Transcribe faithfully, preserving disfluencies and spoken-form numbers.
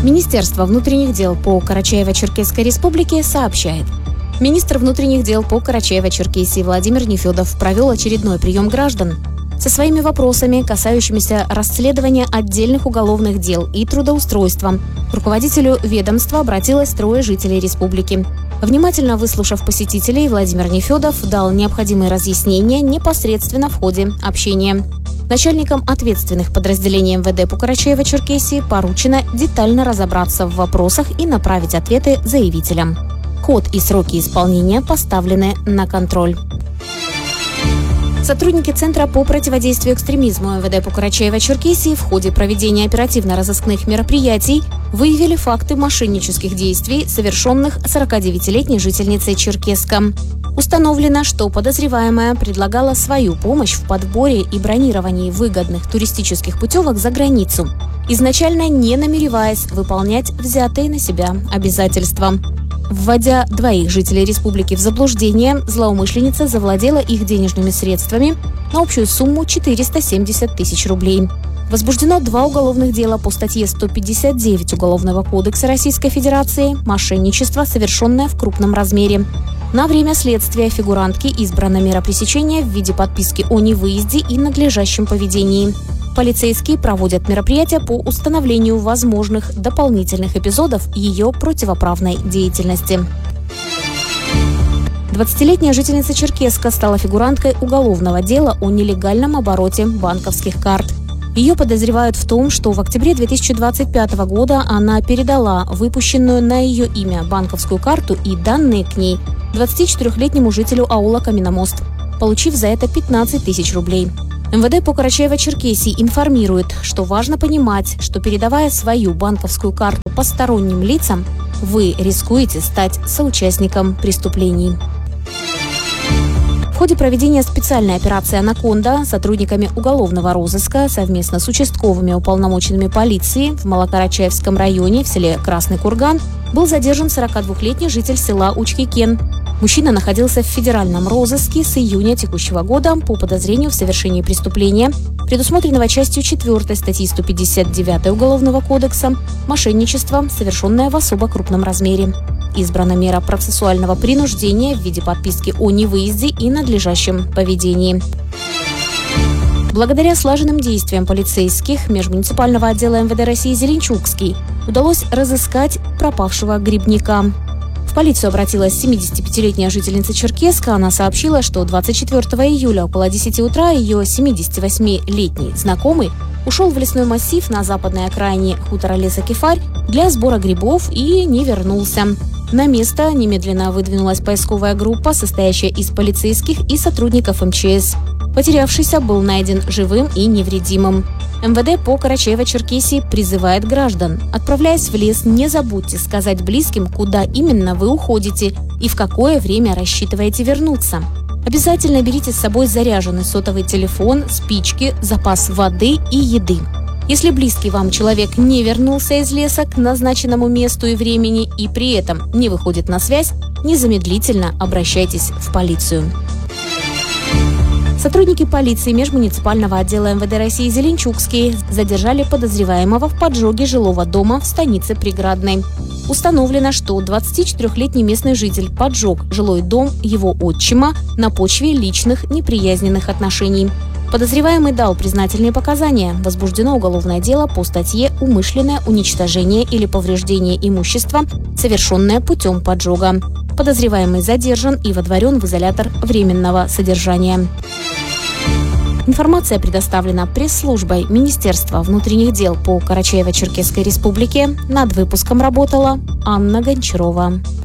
Министерство внутренних дел по Карачаево-Черкесской республике сообщает. Министр внутренних дел по Карачаево-Черкесии Владимир Нефедов провел очередной прием граждан. Со своими вопросами, касающимися расследования отдельных уголовных дел и трудоустройства, к руководителю ведомства обратилось трое жителей республики. Внимательно выслушав посетителей, Владимир Нефедов дал необходимые разъяснения непосредственно в ходе общения. Начальникам ответственных подразделений эм вэ дэ по Карачаево-Черкесии поручено детально разобраться в вопросах и направить ответы заявителям. Ход и сроки исполнения поставлены на контроль. Сотрудники Центра по противодействию экстремизму эм вэ дэ по Карачаево-Черкесии в ходе проведения оперативно-розыскных мероприятий выявили факты мошеннических действий, совершенных сорокадевятилетней жительницей Черкесска. Установлено, что подозреваемая предлагала свою помощь в подборе и бронировании выгодных туристических путевок за границу, изначально не намереваясь выполнять взятые на себя обязательства. Вводя двоих жителей республики в заблуждение, злоумышленница завладела их денежными средствами на общую сумму четыреста семьдесят тысяч рублей. Возбуждено два уголовных дела по статье сто пятьдесят девять Уголовного кодекса Российской Федерации «Мошенничество, совершенное в крупном размере». На время следствия фигурантке избрана мера пресечения в виде подписки о невыезде и надлежащем поведении. Полицейские проводят мероприятия по установлению возможных дополнительных эпизодов ее противоправной деятельности. двадцатилетняя жительница Черкесска стала фигуранткой уголовного дела о нелегальном обороте банковских карт. Ее подозревают в том, что в октябре две тысячи двадцать пятого года она передала выпущенную на ее имя банковскую карту и данные к ней двадцатичетырёхлетнему жителю аула Каменномост, получив за это пятнадцать тысяч рублей. эм вэ дэ по Карачаево-Черкесии информирует, что важно понимать, что передавая свою банковскую карту посторонним лицам, вы рискуете стать соучастником преступлений. В ходе проведения специальной операции «Анаконда» сотрудниками уголовного розыска совместно с участковыми уполномоченными полиции в Малокарачаевском районе в селе Красный Курган был задержан сорокадвухлетний житель села Учкикен. Мужчина находился в федеральном розыске с июня текущего года по подозрению в совершении преступления, предусмотренного частью четвёртой статьи сто пятьдесят девять Уголовного кодекса «Мошенничество, совершенное в особо крупном размере». Избрана мера процессуального принуждения в виде подписки о невыезде и надлежащем поведении. Благодаря слаженным действиям полицейских межмуниципального отдела эм вэ дэ России Зеленчукский удалось разыскать пропавшего грибника. В полицию обратилась семидесятипятилетняя жительница Черкесска. Она сообщила, что двадцать четвёртого июля около десяти утра ее семидесятивосьмилетний знакомый ушел в лесной массив на западной окраине хутора леса Кефарь для сбора грибов и не вернулся. На место немедленно выдвинулась поисковая группа, состоящая из полицейских и сотрудников эм че эс. Потерявшийся был найден живым и невредимым. эм вэ дэ по Карачаево-Черкесии призывает граждан: отправляясь в лес, не забудьте сказать близким, куда именно вы уходите и в какое время рассчитываете вернуться. Обязательно берите с собой заряженный сотовый телефон, спички, запас воды и еды. Если близкий вам человек не вернулся из леса к назначенному месту и времени и при этом не выходит на связь, незамедлительно обращайтесь в полицию. Сотрудники полиции межмуниципального отдела эм вэ дэ России Зеленчукский задержали подозреваемого в поджоге жилого дома в станице Преградной. Установлено, что двадцатичетырёхлетний местный житель поджег жилой дом его отчима на почве личных неприязненных отношений. Подозреваемый дал признательные показания. Возбуждено уголовное дело по статье «Умышленное уничтожение или повреждение имущества, совершенное путем поджога». Подозреваемый задержан и водворен в изолятор временного содержания. Информация предоставлена пресс-службой Министерства внутренних дел по Карачаево-Черкесской республике. Над выпуском работала Анна Гончарова.